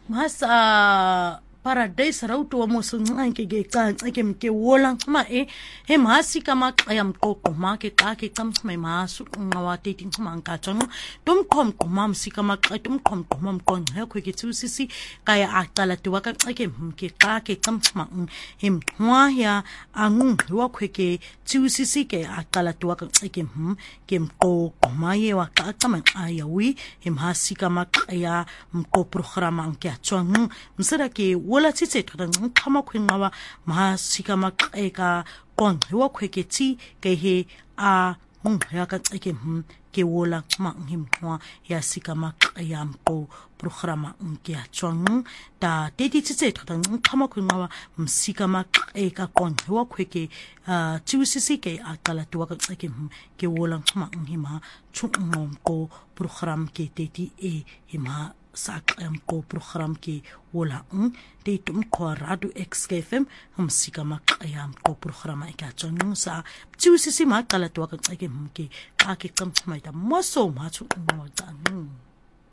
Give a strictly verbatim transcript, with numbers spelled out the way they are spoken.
Masa paradise rautu wa moso nganke ke kanke ke mke wolang ma e he masi kama ayam koko ma ke ka ke kam mai masu ngawa te ting ma ka chon tum kom ko mam si kama ka tum kom ko mam kon he ko ke tu sisi kaya atala tu wa ka ke mke ka ke kam ma him hwa ya angun wa ko ke tu sisi ke atala tu wa ka ke hm ke mko ko ma ye wa ka kama ayawi him hasi kama ya mko programa nke chon msira ke wala tse tsa kama khwenga ma sika ma ka kon wa khweke ti ke he a mong ya ka tseke hm ke wala ma him hwa ya sika ma ya mko programa nke chong ta te ti tse tsa kama khwenga msika ma ka kon wa khweke a tiusisi ke akala tu ka tseke hm ke wala ma hima chung ko program ke te ti e hima sak am ko program ki wala un te tum ko radu X K F M hum sika mak ayam ko program ka chon sa chu sisi ma kala to ka ke mke ka ke kam mai ta mo so ma chu mo ta